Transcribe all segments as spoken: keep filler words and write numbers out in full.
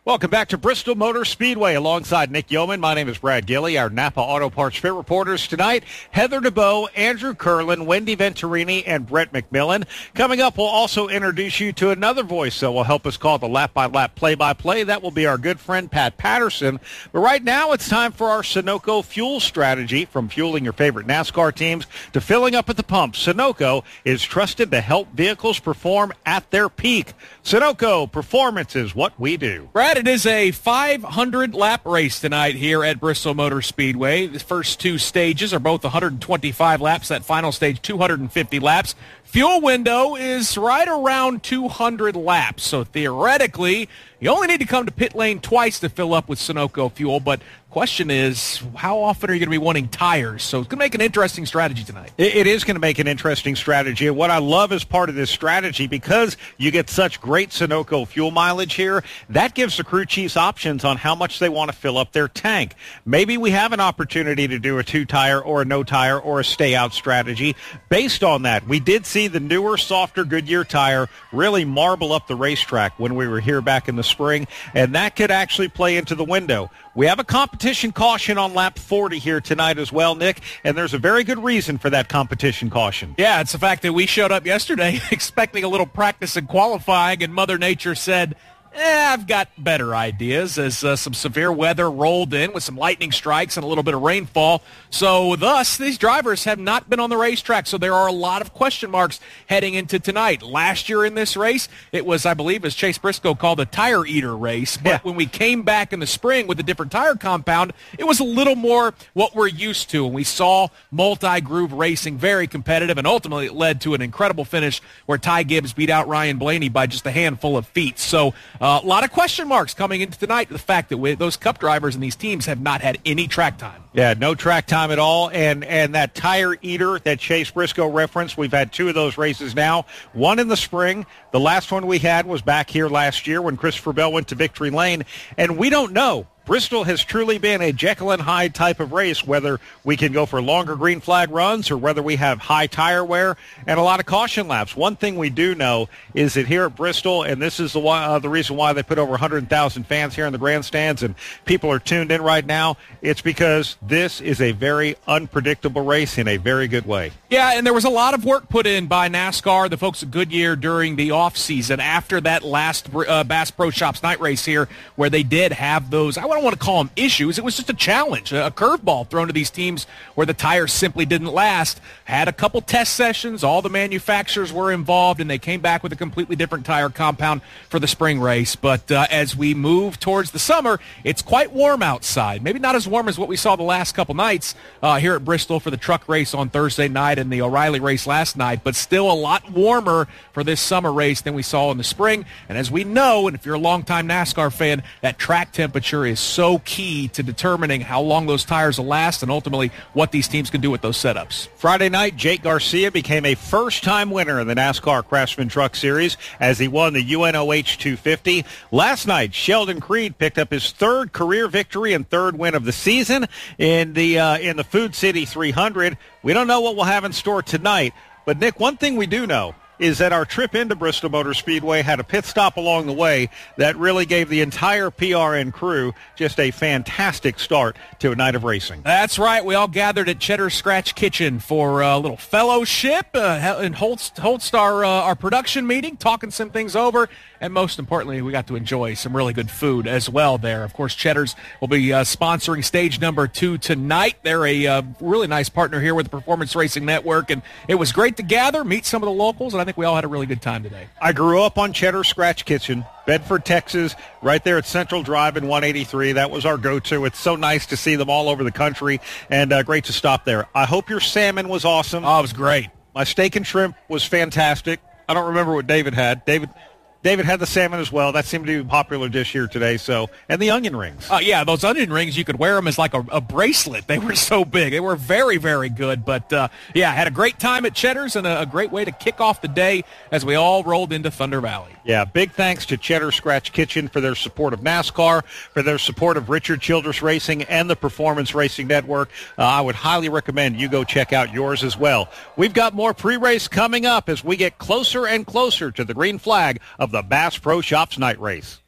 Welcome back to Bristol Motor Speedway alongside Nick Yeoman. My name is Brad Gilley. Our Napa Auto Parts Fit reporters tonight, Heather DeBoe, Andrew Curlin, Wendy Venturini, and Brett McMillan. Coming up, we'll also introduce you to another voice that will help us call the lap-by-lap play-by-play. That will be our good friend Pat Patterson. But right now, it's time for our Sunoco fuel strategy. From fueling your favorite NASCAR teams to filling up at the pump, Sunoco is trusted to help vehicles perform at their peak. Sunoco, performance is what we do. Brad, it is a five hundred lap race tonight here at Bristol Motor Speedway. The first two stages are both one hundred twenty-five laps. That final stage, two hundred fifty laps. Fuel window is right around two hundred laps. So theoretically, you only need to come to pit lane twice to fill up with Sunoco fuel. But question is, how often are you going to be wanting tires? So it's going to make an interesting strategy tonight. It, it is going to make an interesting strategy. And what I love as part of this strategy, because you get such great Sunoco fuel mileage here, that gives the crew chiefs options on how much they want to fill up their tank. Maybe we have an opportunity to do a two-tire or a no-tire or a stay-out strategy. Based on that, we did see the newer, softer Goodyear tire really marble up the racetrack when we were here back in the spring, and that could actually play into the window. We have a competition caution on lap forty here tonight as well, Nick, and there's a very good reason for that competition caution. Yeah, it's the fact that we showed up yesterday expecting a little practice in qualifying, and Mother Nature said, Eh, I've got better ideas as uh, some severe weather rolled in with some lightning strikes and a little bit of rainfall. So thus, these drivers have not been on the racetrack, so there are a lot of question marks heading into tonight. Last year in this race, it was, I believe, as Chase Briscoe called a tire eater race. But yeah. when we came back in the spring with a different tire compound, it was a little more what we're used to. And we saw multi-groove racing, very competitive, and ultimately it led to an incredible finish where Ty Gibbs beat out Ryan Blaney by just a handful of feet. So Uh, a lot of question marks coming into tonight. The fact that we, those Cup drivers and these teams have not had any track time. Yeah, no track time at all. And and that tire eater that Chase Briscoe referenced, we've had two of those races now. One in the spring. The last one we had was back here last year when Christopher Bell went to Victory Lane. And we don't know. Bristol has truly been a Jekyll and Hyde type of race, whether we can go for longer green flag runs or whether we have high tire wear and a lot of caution laps. One thing we do know is that here at Bristol, and this is the, uh, the reason why they put over one hundred thousand fans here in the grandstands and people are tuned in right now, it's because this is a very unpredictable race in a very good way. Yeah, and there was a lot of work put in by NASCAR, the folks at Goodyear, during the offseason after that last uh, Bass Pro Shops night race here where they did have those, I I don't want to call them issues. It was just a challenge, a curveball thrown to these teams where the tires simply didn't last. Had a couple test sessions. All the manufacturers were involved, and they came back with a completely different tire compound for the spring race. But uh, as we move towards the summer, it's quite warm outside. Maybe not as warm as what we saw the last couple nights uh, here at Bristol for the truck race on Thursday night and the O'Reilly race last night, but still a lot warmer for this summer race than we saw in the spring. And as we know, and if you're a longtime NASCAR fan, that track temperature is so key to determining how long those tires will last and ultimately what these teams can do with those setups. Friday night, Jake Garcia became a first-time winner in the NASCAR Craftsman Truck Series as he won the U N O H two fifty. Last night, Sheldon Creed picked up his third career victory and third win of the season in the uh, in the Food City three hundred. We don't know what we'll have in store tonight, but Nick, one thing we do know is that our trip into Bristol Motor Speedway had a pit stop along the way that really gave the entire P R N crew just a fantastic start to a night of racing. That's right. We all gathered at Cheddar's Scratch Kitchen for a little fellowship uh, and Holst, Holst our, uh, our production meeting, talking some things over, and most importantly, we got to enjoy some really good food as well there. Of course, Cheddar's will be uh, sponsoring stage number two tonight. They're a uh, really nice partner here with the Performance Racing Network, and it was great to gather, meet some of the locals, and I think we all had a really good time today. I grew up on Cheddar's Scratch Kitchen, Bedford, Texas, right there at Central Drive in one eighty-three. That was our go-to. It's so nice to see them all over the country, and uh, great to stop there. I hope your salmon was awesome. Oh, it was great. My steak and shrimp was fantastic. I don't remember what David had. David... David had the salmon as well. That seemed to be a popular dish here today. So, and the onion rings. Uh, yeah, those onion rings, you could wear them as like a, a bracelet. They were so big. They were very, very good. But, uh, yeah, had a great time at Cheddar's and a, a great way to kick off the day as we all rolled into Thunder Valley. Yeah, big thanks to Cheddar Scratch Kitchen for their support of NASCAR, for their support of Richard Childress Racing and the Performance Racing Network. Uh, I would highly recommend you go check out yours as well. We've got more pre-race coming up as we get closer and closer to the green flag of the Bass Pro Shops night race.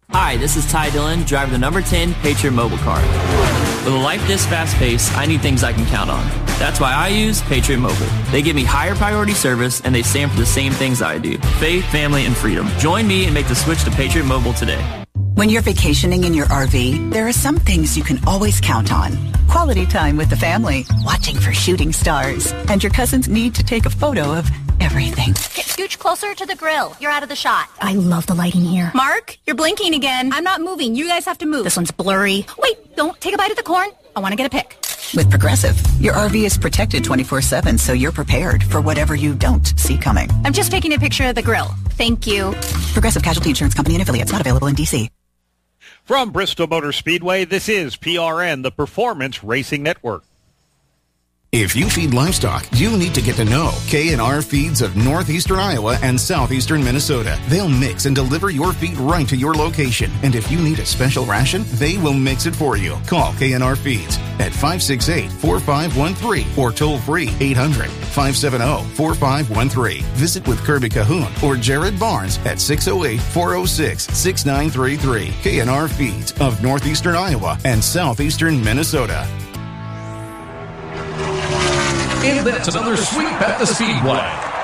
Hi, this is Ty Dillon, driver of the number ten Patriot Mobile Car. With a life this fast-paced, I need things I can count on. That's why I use Patriot Mobile. They give me higher priority service, and they stand for the same things I do. Faith, family, and freedom. Join me and make the switch to Patriot Mobile today. When you're vacationing in your R V, there are some things you can always count on. Quality time with the family, watching for shooting stars, and your cousin's need to take a photo of everything. Get scooch closer to the grill. You're out of the shot. I love the lighting here. Mark, you're blinking again. I'm not moving. You guys have to move. This one's blurry. Wait, don't take a bite of the corn. I want to get a pic. With Progressive, your R V is protected twenty-four seven, so you're prepared for whatever you don't see coming. I'm just taking a picture of the grill. Thank you. Progressive Casualty Insurance Company and affiliates, not available in D C. From Bristol Motor Speedway, this is P R N, the Performance Racing Network. If you feed livestock, you need to get to know K and R Feeds of northeastern Iowa and southeastern Minnesota. They'll mix and deliver your feed right to your location. And if you need a special ration, they will mix it for you. Call K and R Feeds at five six eight, four five one three or toll free eight hundred, five seven zero, four five one three. Visit with Kirby Cahoon or Jared Barnes at six oh eight, four oh six, six nine three three. K and R Feeds of northeastern Iowa and southeastern Minnesota. And that's another sweep at the Speedway.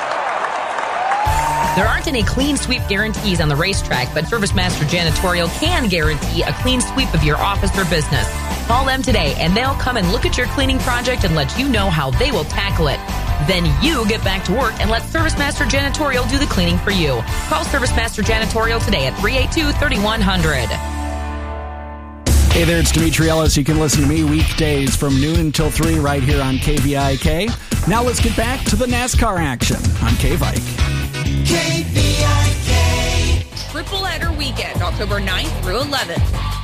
There aren't any clean sweep guarantees on the racetrack, but ServiceMaster Janitorial can guarantee a clean sweep of your office or business. Call them today, and they'll come and look at your cleaning project and let you know how they will tackle it. Then you get back to work and let ServiceMaster Janitorial do the cleaning for you. Call ServiceMaster Janitorial today at three eight two, three one zero zero. Hey there, it's Dimitri Ellis. You can listen to me weekdays from noon until three right here on K V I K. Now let's get back to the NASCAR action on K-Vike. K V I K. Triple header weekend, October ninth through eleventh.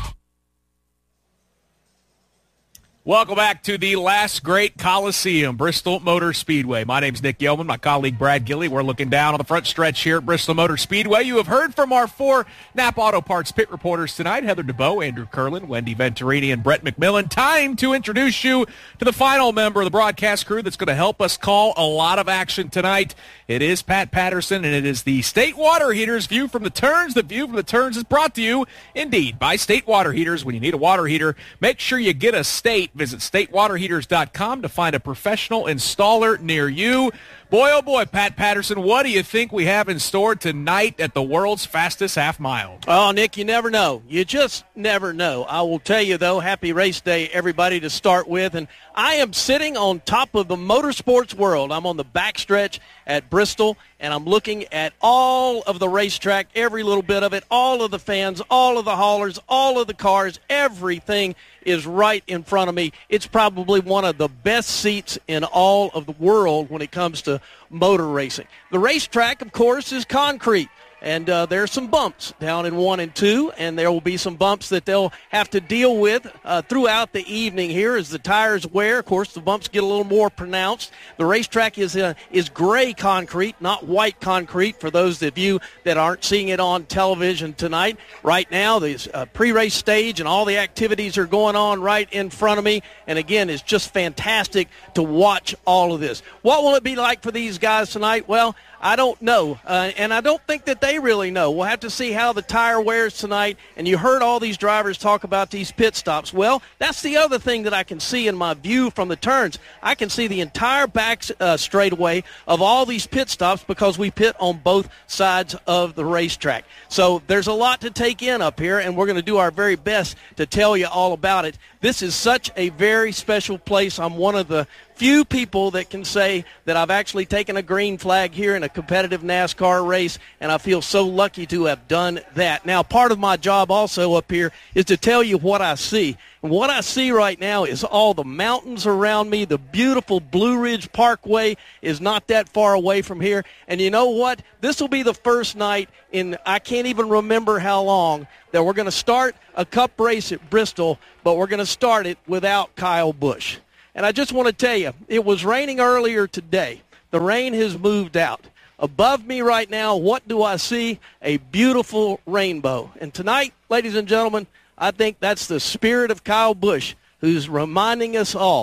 Welcome back to the last great Coliseum, Bristol Motor Speedway. My name's Nick Yeoman, my colleague Brad Gilley. We're looking down on the front stretch here at Bristol Motor Speedway. You have heard from our four Napa Auto Parts pit reporters tonight, Heather DeBoe, Andrew Curlin, Wendy Venturini, and Brett McMillan. Time to introduce you to the final member of the broadcast crew that's going to help us call a lot of action tonight. It is Pat Patterson, and it is the State Water Heaters View from the Turns. The View from the Turns is brought to you, indeed, by State Water Heaters. When you need a water heater, make sure you get a State. Visit state water heaters dot com to find a professional installer near you. Boy, oh boy, Pat Patterson, what do you think we have in store tonight at the world's fastest half mile? Oh, Nick, you never know. You just never know. I will tell you, though, happy race day, everybody, to start with. And I am sitting on top of the motorsports world. I'm on the backstretch at Bristol, and I'm looking at all of the racetrack, every little bit of it, all of the fans, all of the haulers, all of the cars, everything is right in front of me. It's probably one of the best seats in all of the world when it comes to motor racing. The racetrack, of course, is concrete. And uh, there are some bumps down in one and two, and there will be some bumps that they'll have to deal with uh, throughout the evening here as the tires wear. Of course, the bumps get a little more pronounced. The racetrack is uh, is gray concrete, not white concrete, for those of you that aren't seeing it on television tonight. Right now, the uh, pre-race stage and all the activities are going on right in front of me. And, again, it's just fantastic to watch all of this. What will it be like for these guys tonight? Well, I don't know, uh, and I don't think that they really know. We'll have to see how the tire wears tonight, and you heard all these drivers talk about these pit stops. Well, that's the other thing that I can see in my view from the turns. I can see the entire back uh, straightaway of all these pit stops because we pit on both sides of the racetrack. So there's a lot to take in up here, and we're going to do our very best to tell you all about it. This is such a very special place. I'm one of the few people that can say that I've actually taken a green flag here in a competitive NASCAR race, and I feel so lucky to have done that. Now, part of my job also up here is to tell you what I see. And what I see right now is all the mountains around me. The beautiful Blue Ridge Parkway is not that far away from here. And you know what? This will be the first night in I can't even remember how long that we're going to start a cup race at Bristol, but we're going to start it without Kyle Busch. And I just want to tell you, it was raining earlier today. The rain has moved out. Above me right now, what do I see? A beautiful rainbow. And tonight, ladies and gentlemen, I think that's the spirit of Kyle Busch who's reminding us all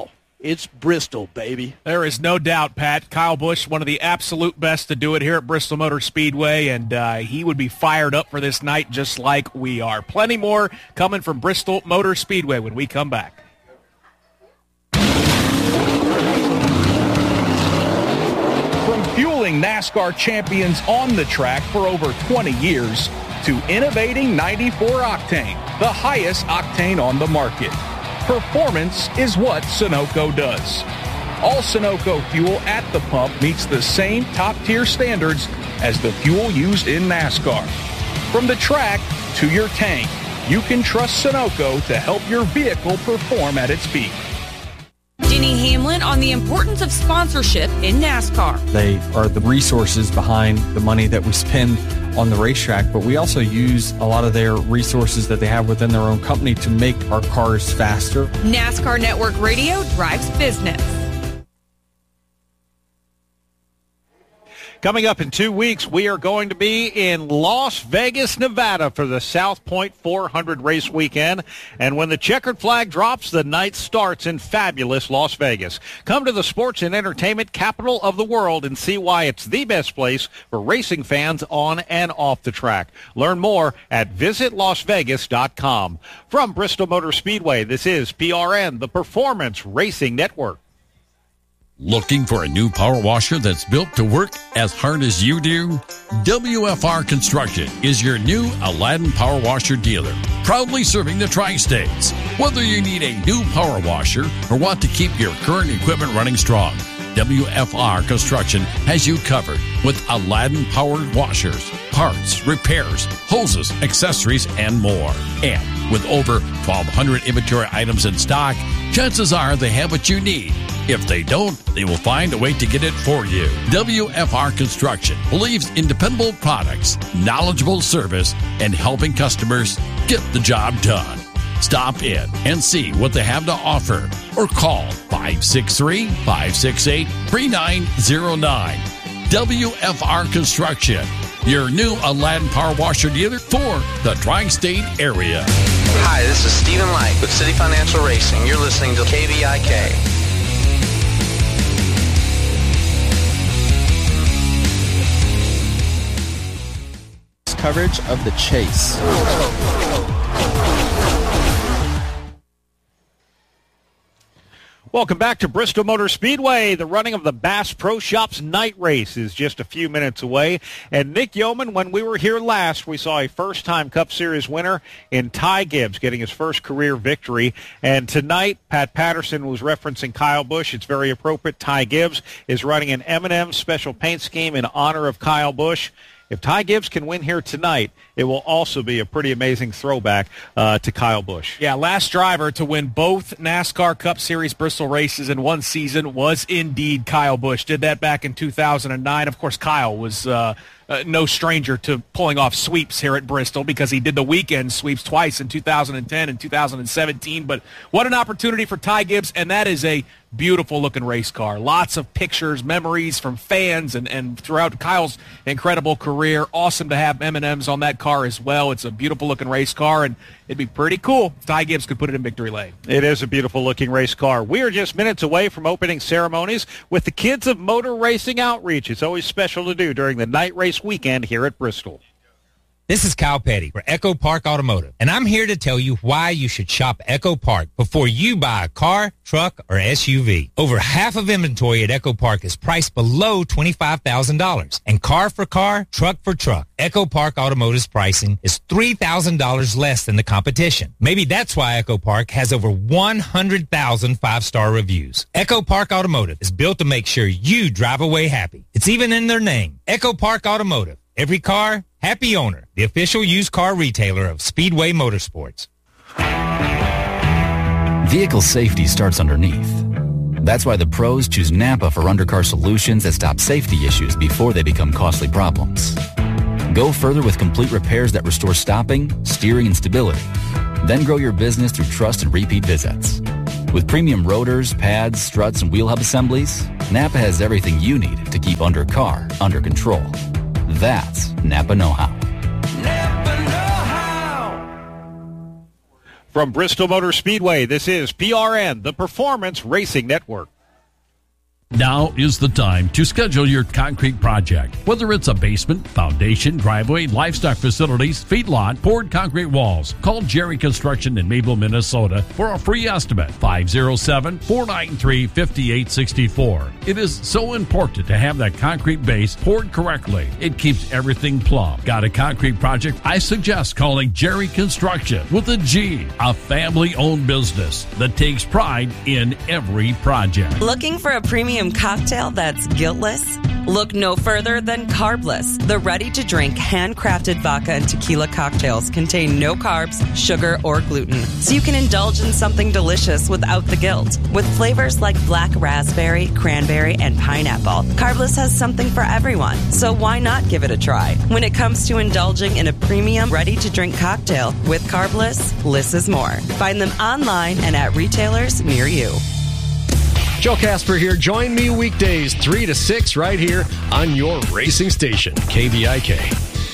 it's Bristol, baby. There is no doubt, Pat. Kyle Busch, one of the absolute best to do it here at Bristol Motor Speedway, and uh, he would be fired up for this night just like we are. Plenty more coming from Bristol Motor Speedway when we come back. From fueling NASCAR champions on the track for over twenty years to innovating ninety-four octane, the highest octane on the market. Performance is what Sunoco does. All Sunoco fuel at the pump meets the same top-tier standards as the fuel used in NASCAR. From the track to your tank, you can trust Sunoco to help your vehicle perform at its peak. Denny Hamlin on the importance of sponsorship in NASCAR. They are the resources behind the money that we spend on the racetrack, but we also use a lot of their resources that they have within their own company to make our cars faster. NASCAR Network Radio drives business. Coming up in two weeks, we are going to be in Las Vegas, Nevada for the South Point four hundred race weekend. And when the checkered flag drops, the night starts in fabulous Las Vegas. Come to the sports and entertainment capital of the world and see why it's the best place for racing fans on and off the track. Learn more at visit las vegas dot com. From Bristol Motor Speedway, this is P R N, the Performance Racing Network. Looking for a new power washer that's built to work as hard as you do? W F R Construction is your new Aladdin Power Washer dealer, proudly serving the tri-states. Whether you need a new power washer or want to keep your current equipment running strong, W F R Construction has you covered with Aladdin powered washers, parts, repairs, hoses, accessories, and more. And with over twelve hundred inventory items in stock, chances are they have what you need. If they don't, they will find a way to get it for you. W F R Construction believes in dependable products, knowledgeable service, and helping customers get the job done. Stop in and see what they have to offer or call five six three, five six eight, three nine zero nine. W F R Construction, your new Aladdin Power Washer dealer for the tri-state area. Hi, this is Stephen Light with City Financial Racing. You're listening to K V I K. Coverage of the chase. Welcome back to Bristol Motor Speedway. The running of the Bass Pro Shops night race is just a few minutes away. And Nick Yeoman, when we were here last, we saw a first-time Cup Series winner in Ty Gibbs getting his first career victory. And tonight, Pat Patterson was referencing Kyle Busch. It's very appropriate. Ty Gibbs is running an M and M special paint scheme in honor of Kyle Busch. If Ty Gibbs can win here tonight, it will also be a pretty amazing throwback uh, to Kyle Busch. Yeah, last driver to win both NASCAR Cup Series Bristol races in one season was indeed Kyle Busch. Did that back in two thousand nine. Of course, Kyle was uh, uh, no stranger to pulling off sweeps here at Bristol because he did the weekend sweeps twice in two thousand ten and two thousand seventeen. But what an opportunity for Ty Gibbs, and that is a beautiful-looking race car. Lots of pictures, memories from fans, and, and throughout Kyle's incredible career. Awesome to have M and M's on that car as well. It's a beautiful-looking race car, and it'd be pretty cool if Ty Gibbs could put it in victory lane. It is a beautiful-looking race car. We are just minutes away from opening ceremonies with the Kids of Motor Racing Outreach. It's always special to do during the night race weekend here at Bristol. This is Kyle Petty for Echo Park Automotive, and I'm here to tell you why you should shop Echo Park before you buy a car, truck, or S U V. Over half of inventory at Echo Park is priced below twenty-five thousand dollars, and car for car, truck for truck, Echo Park Automotive's pricing is three thousand dollars less than the competition. Maybe that's why Echo Park has over one hundred thousand five-star reviews. Echo Park Automotive is built to make sure you drive away happy. It's even in their name, Echo Park Automotive. Every car, happy owner. The official used car retailer of Speedway Motorsports. Vehicle safety starts underneath. That's why the pros choose Napa for undercar solutions that stop safety issues before they become costly problems. Go further with complete repairs that restore stopping, steering, and stability. Then grow your business through trust and repeat visits. With premium rotors, pads, struts, and wheel hub assemblies, Napa has everything you need to keep undercar under control. That's Napa know-how. From Bristol Motor Speedway, this is P R N, the Performance Racing Network. Now is the time to schedule your concrete project. Whether it's a basement, foundation, driveway, livestock facilities, feedlot, poured concrete walls, call Jerry Construction in Maple, Minnesota for a free estimate. five oh seven, four nine three, five eight six four. It is so important to have that concrete base poured correctly. It keeps everything plumb. Got a concrete project? I suggest calling Jerry Construction with a G, a family-owned business that takes pride in every project. Looking for a premium cocktail that's guiltless? Look no further than Carbless. The ready-to-drink, handcrafted vodka and tequila cocktails contain no carbs, sugar, or gluten, so you can indulge in something delicious without the guilt. With flavors like black raspberry, cranberry, and pineapple, Carbless has something for everyone, so why not give it a try? When it comes to indulging in a premium, ready-to-drink cocktail with Carbless, less is more. Find them online and at retailers near you. Joe Casper here. Join me weekdays three to six right here on your racing station, K V I K.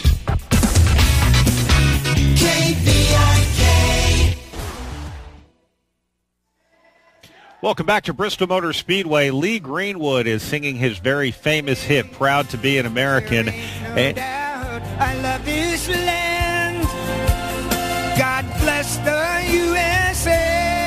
K V I K. Welcome back to Bristol Motor Speedway. Lee Greenwood is singing his very famous hit, Proud to Be an American. And I love this land. God bless the U S A.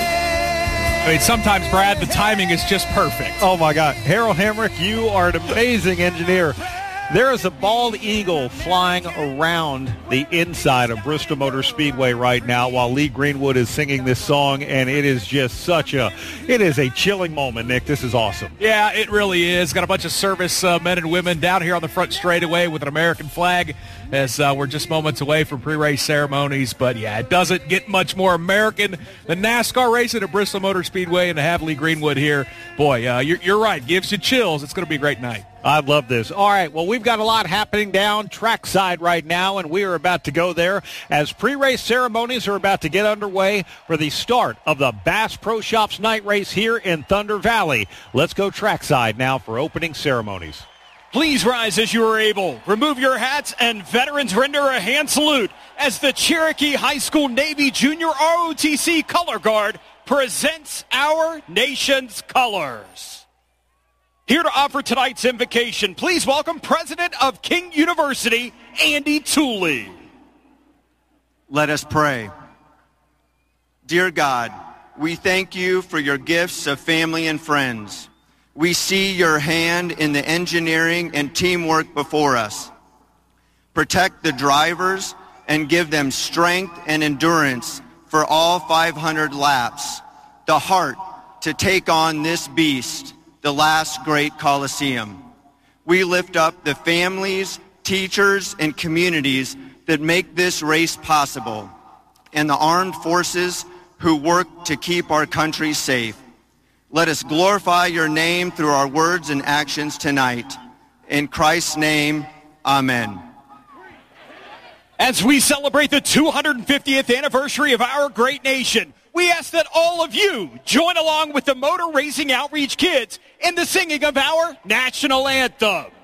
I mean, sometimes, Brad, the timing is just perfect. Oh, my God. Harold Hemrick, you are an amazing engineer. There is a bald eagle flying around the inside of Bristol Motor Speedway right now while Lee Greenwood is singing this song, and it is just such a, it is a chilling moment, Nick. This is awesome. Yeah, it really is. Got a bunch of service uh, men and women down here on the front straightaway with an American flag as uh, we're just moments away from pre-race ceremonies. But, yeah, it doesn't get much more American than NASCAR racing at Bristol Motor Speedway, and to have Lee Greenwood here, boy, uh, you're, you're right. Gives you chills. It's going to be a great night. I love this. All right, well, we've got a lot happening down trackside right now, and we are about to go there as pre-race ceremonies are about to get underway for the start of the Bass Pro Shops night race here in Thunder Valley. Let's go trackside now for opening ceremonies. Please rise as you are able. Remove your hats, and veterans render a hand salute as the Cherokee High School Navy Junior R O T C Color Guard presents our nation's colors. Here to offer tonight's invocation, please welcome President of King University, Andy Tooley. Let us pray. Dear God, we thank you for your gifts of family and friends. We see your hand in the engineering and teamwork before us. Protect the drivers and give them strength and endurance for all five hundred laps, the heart to take on this beast, the last great Coliseum. We lift up the families, teachers, and communities that make this race possible, and the armed forces who work to keep our country safe. Let us glorify your name through our words and actions tonight. In Christ's name, amen. As we celebrate the two hundred fiftieth anniversary of our great nation, we ask that all of you join along with the Motor Racing Outreach Kids in the singing of our national anthem.